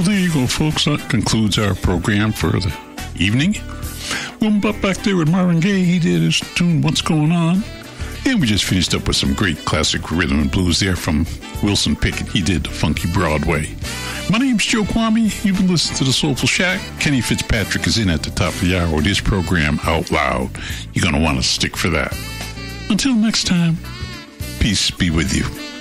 Well, there you go, folks. That concludes our program for the evening. We'll be back there with Marvin Gaye. He did his tune, What's Going On? And we just finished up with some great classic rhythm and blues there from Wilson Pickett. He did Funky Broadway. My name's Joe Kwame. You've been listening to The Soulful Shack. Kenny Fitzpatrick is in at the top of the hour with his program, Out Loud. You're going to want to stick for that. Until next time, peace be with you.